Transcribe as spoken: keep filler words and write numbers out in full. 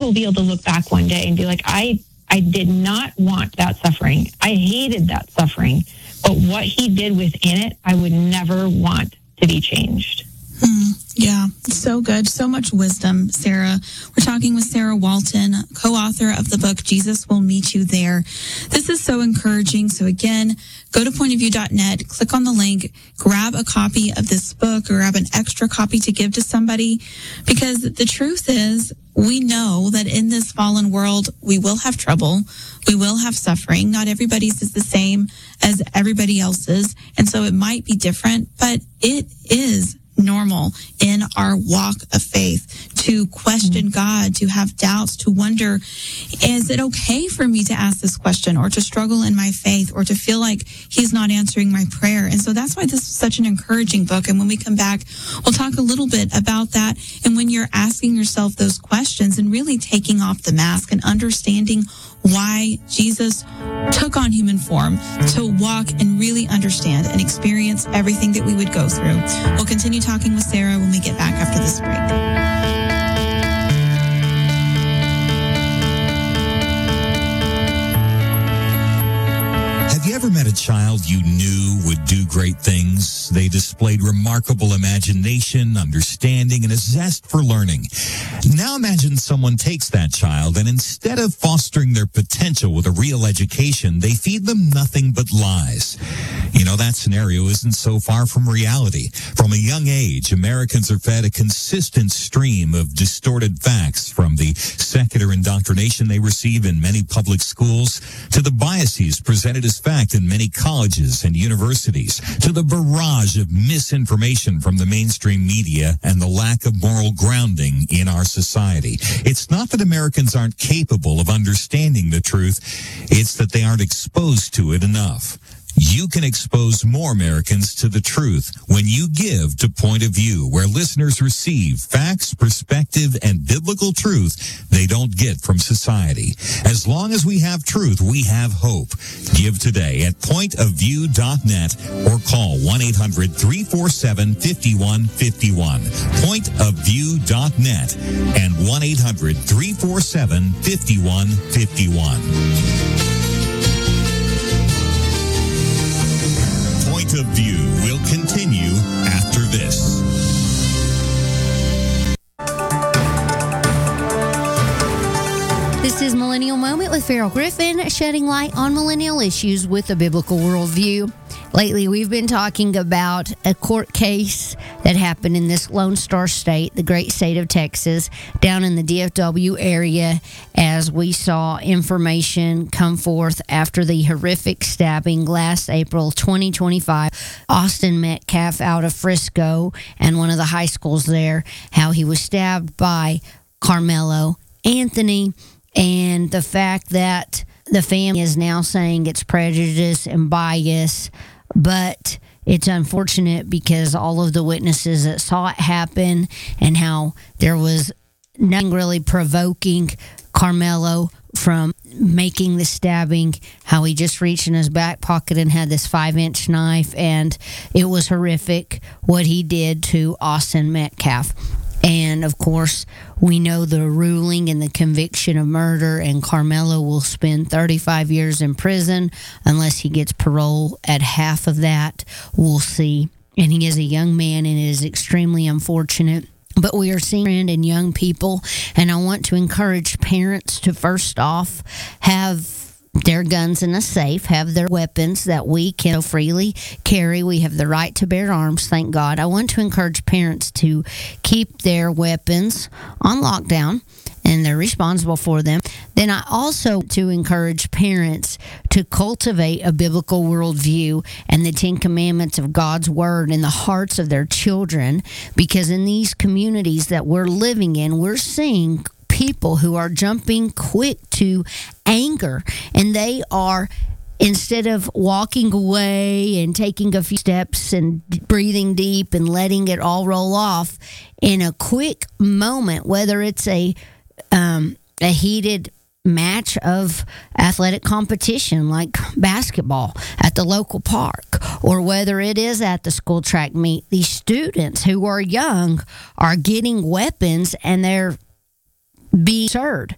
will be able to look back one day and be like, I, I did not want that suffering. I hated that suffering. But what he did within it, I would never want to be changed. Mm, yeah, so good. So much wisdom, Sarah. We're talking with Sarah Walton, co-author of the book, Jesus Will Meet You There. This is so encouraging. So again, go to point of view dot net, click on the link, grab a copy of this book or grab an extra copy to give to somebody. Because the truth is, we know that in this fallen world, we will have trouble. We will have suffering. Not everybody's is the same as everybody else's. And so it might be different, but it is normal in our walk of faith to question God, to have doubts, to wonder, is it okay for me to ask this question or to struggle in my faith or to feel like he's not answering my prayer? And so that's why this is such an encouraging book. And when we come back, we'll talk a little bit about that. And when you're asking yourself those questions and really taking off the mask and understanding why Jesus took on human form to walk and really understand and experience everything that we would go through. We'll continue talking with Sarah when we get back after this break. Have you ever met a child you knew would do great things? They displayed remarkable imagination, understanding, and a zest for learning. Now imagine someone takes that child and instead of fostering their potential with a real education, they feed them nothing but lies. You know, that scenario isn't so far from reality. From a young age, Americans are fed a consistent stream of distorted facts, from the secular indoctrination they receive in many public schools to the biases presented as fact in many colleges and universities, to the barrage of misinformation from the mainstream media and the lack of moral grounding in our society. It's not that Americans aren't capable of understanding the truth, it's that they aren't exposed to it enough. You can expose more Americans to the truth when you give to Point of View, where listeners receive facts, perspective, and biblical truth they don't get from society. As long as we have truth, we have hope. Give today at point of view dot net or call one eight hundred three four seven five one five one. point of view dot net and one eight hundred three four seven five one five one. Point of View will continue after this. This is Millennial Moment with Farrell Griffin, shedding light on millennial issues with a biblical worldview. Lately, we've been talking about a court case that happened in this Lone Star State, the great state of Texas, down in the D F W area, as we saw information come forth after the horrific stabbing last April twenty twenty-five. Austin Metcalf out of Frisco and one of the high schools there, how he was stabbed by Carmelo Anthony, and the fact that the family is now saying it's prejudice and bias, but it's unfortunate because all of the witnesses that saw it happen and how there was nothing really provoking Carmelo from making the stabbing, how he just reached in his back pocket and had this five-inch knife, and it was horrific what he did to Austin Metcalf. And, of course, we know the ruling and the conviction of murder, and Carmelo will spend thirty-five years in prison unless he gets parole at half of that. We'll see. And he is a young man, and it is extremely unfortunate. But we are seeing a trend in young people, and I want to encourage parents to, first off, have their guns in a safe, have their weapons that we can freely carry. We have the right to bear arms, thank God. I want to encourage parents to keep their weapons on lockdown, and they're responsible for them. Then I also to encourage parents to cultivate a biblical worldview and the Ten Commandments of God's Word in the hearts of their children, because in these communities that we're living in, we're seeing people who are jumping quick to anger, and they are, instead of walking away and taking a few steps and breathing deep and letting it all roll off in a quick moment, whether it's a um, a heated match of athletic competition like basketball at the local park, or whether it is at the school track meet, these students who are young are getting weapons and they're being absurd.